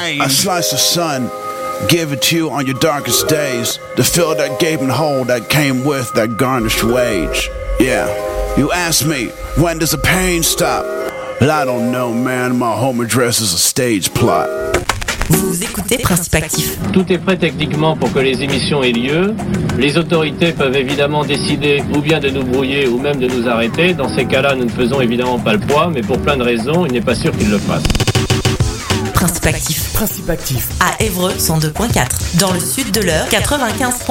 A slice of sun, give it to you on your darkest days. To fill that gaping hole that came with that garnished wage. Yeah, you ask me, when does the pain stop? But I don't know, man, my home address is a stage plot. Vous écoutez Principe Actif. Tout est prêt techniquement pour que les émissions aient lieu. Les autorités peuvent évidemment décider ou bien de nous brouiller ou même de nous arrêter. Dans ces cas-là, nous ne faisons évidemment pas le poids, mais pour plein de raisons, il n'est pas sûr qu'ils le fassent. Principe Actif. Principe Actif. À Évreux 102.4. Dans le sud de l'Eure 95.